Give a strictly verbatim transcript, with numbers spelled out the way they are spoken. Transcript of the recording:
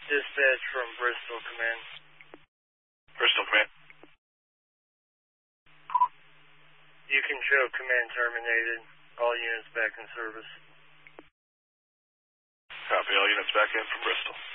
Dispatch from Bristol, command. Bristol, command. You can show command terminated. All units back in service. Copy, all units back in from Bristol.